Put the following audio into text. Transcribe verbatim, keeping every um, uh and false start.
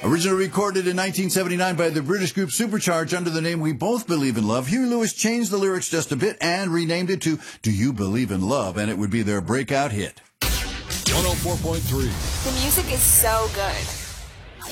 Originally recorded in nineteen seventy-nine by the British group Supercharge under the name We Both Believe in Love, Huey Lewis changed the lyrics just a bit and renamed it to Do You Believe in Love, and it would be their breakout hit. one oh four point three. The music is so good.